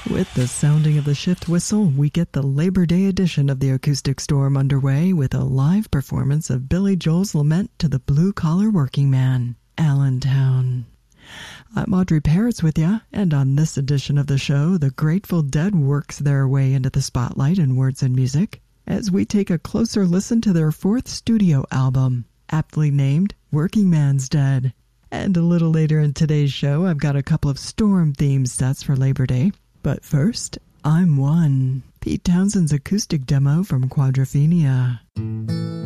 With the sounding of the shift whistle, we get the Labor Day edition of the Acoustic Storm underway with a live performance of Billy Joel's lament to the blue-collar working man, Allentown. I'm Audrey Parrots with you, and on this edition of the show, the Grateful Dead works their way into the spotlight in words and music as we take a closer listen to their fourth studio album, aptly named Working Man's Dead. And a little later in today's show, I've got a couple of Storm-themed sets for Labor Day. But first, I'm One, Pete Townshend's acoustic demo from Quadrophenia.